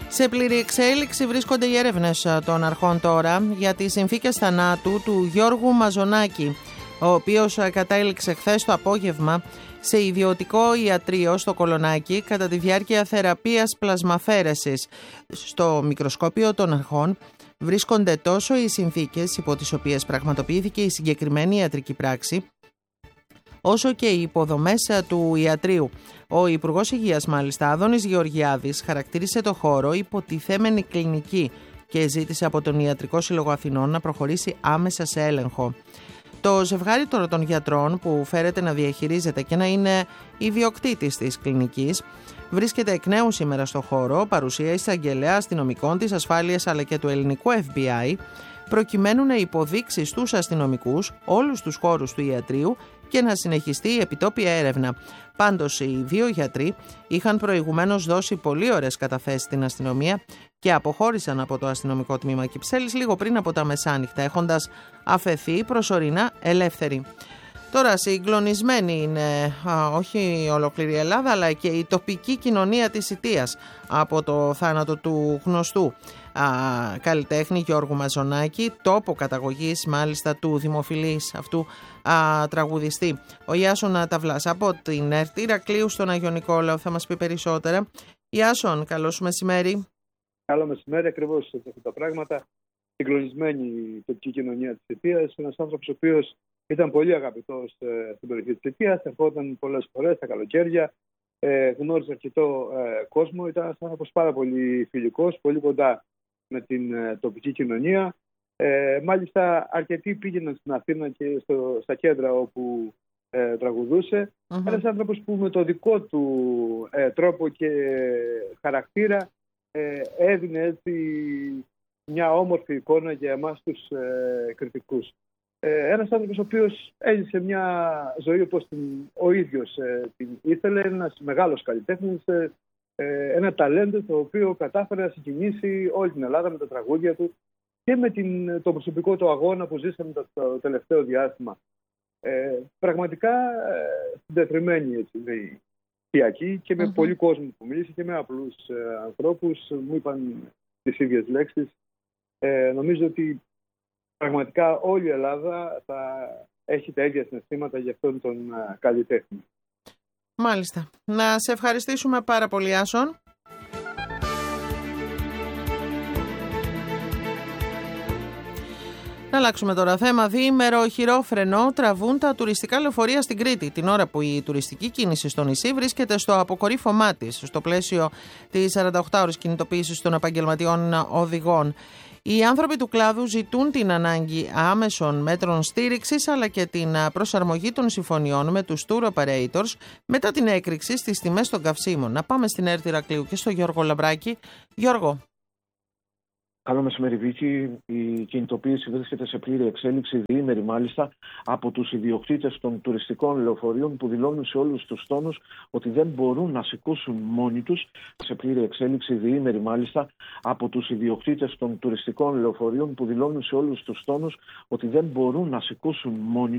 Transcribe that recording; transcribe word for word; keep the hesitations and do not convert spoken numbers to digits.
Σε πλήρη εξέλιξη βρίσκονται οι έρευνες των αρχών τώρα για τις συνθήκες θανάτου του Γιώργου Μαζονάκη, ο οποίος κατέληξε χθες το απόγευμα σε ιδιωτικό ιατρείο στο Κολονάκι κατά τη διάρκεια θεραπείας πλασμαφέρεσης. Στο μικροσκόπιο των αρχών βρίσκονται τόσο οι συνθήκες υπό τις οποίες πραγματοποιήθηκε η συγκεκριμένη ιατρική πράξη, όσο και οι υποδομές του ιατρείου. Ο Υπουργός Υγείας, μάλιστα, Άδωνης Γεωργιάδης, χαρακτήρισε το χώρο υποτιθέμενη κλινική και ζήτησε από τον Ιατρικό Σύλλογο Αθηνών να προχωρήσει άμεσα σε έλεγχο. Το ζευγάρι τώρα των γιατρών, που φέρεται να διαχειρίζεται και να είναι ιδιοκτήτης της κλινικής, βρίσκεται εκ νέου σήμερα στο χώρο, παρουσία εισαγγελέα, αστυνομικών της ασφάλειας αλλά και του ελληνικού Εφ Μπι Άι, προκειμένου να υποδείξει στους αστυνομικούς όλους τους χώρους του ιατρείου και να συνεχιστεί η επιτόπια έρευνα. Πάντως, οι δύο γιατροί είχαν προηγουμένως δώσει πολύ ωραίες καταθέσεις στην αστυνομία και αποχώρησαν από το αστυνομικό τμήμα Κυψέλης λίγο πριν από τα μεσάνυχτα, έχοντας αφαιθεί προσωρινά ελεύθεροι. Τώρα, συγκλονισμένη είναι α, όχι ολόκληρη η Ελλάδα, αλλά και η τοπική κοινωνία της Ιττίας από το θάνατο του γνωστού α, καλλιτέχνη Γιώργου Μαζονάκη, τόπο καταγωγής μάλιστα του δημοφιλής αυτού α, τραγουδιστή. Ο Ιάσον Ταυλάς από την ΕΡΤ Ηρακλείου στον Άγιο Νικόλαο θα μας πει περισσότερα. Ιάσον, καλό σου μεσημέρι. Καλό μεσημέρι, ακριβώς αυτά τα πράγματα. Συγκλονισμένη η τοπική κοινωνία της Ιττίας, ένας άνθρωπος ο οποίος ήταν πολύ αγαπητός ε, στην περιοχή της Ιττίας, ερχόταν πολλές φορές τα καλοκαίρια, ε, γνώριζε αρκετό ε, κόσμο, ήταν ένας άνθρωπος πάρα πολύ φιλικός, πολύ κοντά με την ε, τοπική κοινωνία. Ε, μάλιστα αρκετοί πήγαιναν στην Αθήνα και στο, στα κέντρα όπου ε, τραγουδούσε. Mm-hmm. Ένας άνθρωπος που με το δικό του ε, τρόπο και χαρακτήρα ε, έδινε έτσι μια όμορφη εικόνα για εμάς τους ε, κριτικούς. Ε, ένας άνθρωπος ο οποίος έζησε μια ζωή όπως την, ο ίδιος ε, την ήθελε, ένας μεγάλος καλλιτέχνης, ε, ε, ένα ταλέντο το οποίο κατάφερε να συγκινήσει όλη την Ελλάδα με τα τραγούδια του και με την, το προσωπικό του αγώνα που ζήσαμε το, το τελευταίο διάστημα. Ε, πραγματικά ε, συντετριμένη έτσι η Κιακή και με mm-hmm. πολύ κόσμο που μίλησε και με απλούς ε, ανθρώπους, μου είπαν τις ίδιες λέξεις. Ε, νομίζω ότι πραγματικά όλη η Ελλάδα θα έχει τα ίδια συναισθήματα για αυτόν τον uh, καλλιτέχνη. Μάλιστα. Να σε ευχαριστήσουμε πάρα πολύ, Άσον. Να αλλάξουμε τώρα θέμα. Διήμερο χειρόφρενο τραβούν τα τουριστικά λεωφορεία στην Κρήτη, την ώρα που η τουριστική κίνηση στο νησί βρίσκεται στο αποκορύφωμά της, στο πλαίσιο της σαρανταοκτάωρης κινητοποίησης των επαγγελματιών οδηγών. Οι άνθρωποι του κλάδου ζητούν την ανάγκη άμεσων μέτρων στήριξης αλλά και την προσαρμογή των συμφωνιών με τους tour operators μετά την έκρηξη στις τιμές των καυσίμων. Να πάμε στην ΕΡΤ Ηρακλείου και στο Γιώργο Λαμπράκη. Γιώργο. Καλό μεσημέρι, Βίκη. Η κινητοποίηση βρίσκεται σε πλήρη εξέλιξη, διήμερη μάλιστα, από τους ιδιοκτήτες των τουριστικών λεωφορείων που δηλώνουν σε όλους τους τόνους ότι δεν μπορούν να σηκώσουν μόνοι τους. Σε πλήρη εξέλιξη, διήμερη μάλιστα, από τους ιδιοκτήτες των τουριστικών λεωφορείων που δηλώνουν σε όλους τους τόνους ότι δεν μπορούν να σηκώσουν μόνοι